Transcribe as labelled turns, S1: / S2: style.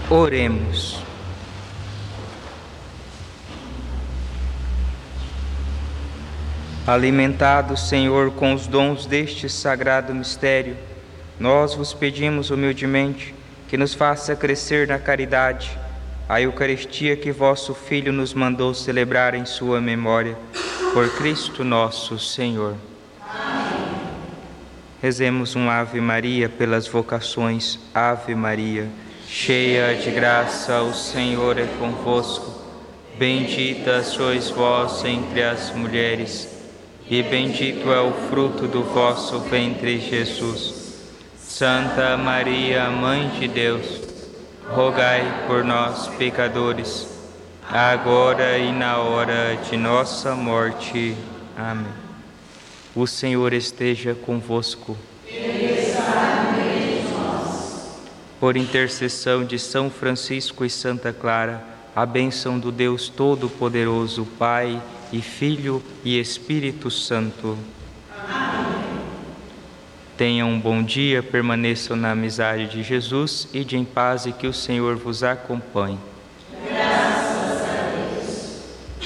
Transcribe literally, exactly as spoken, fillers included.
S1: Oremos. Alimentados, Senhor, com os dons deste sagrado mistério, nós vos pedimos humildemente que nos faça crescer na caridade a Eucaristia que vosso Filho nos mandou celebrar em sua memória, por Cristo nosso Senhor.
S2: Amém.
S1: Rezemos um Ave Maria pelas vocações. Ave Maria, cheia de graça, o Senhor é convosco. Bendita sois vós entre as mulheres, e bendito é o fruto do vosso ventre, Jesus. Santa Maria, Mãe de Deus, rogai por nós, pecadores, agora e na hora de nossa morte. Amém. O Senhor esteja convosco.
S2: Ele está no meio de nós.
S1: Por intercessão de São Francisco e Santa Clara, a bênção do Deus Todo-Poderoso, Pai e Filho e Espírito Santo.
S2: Amém.
S1: Tenham um bom dia, permaneçam na amizade de Jesus e de em paz, e que o Senhor vos acompanhe.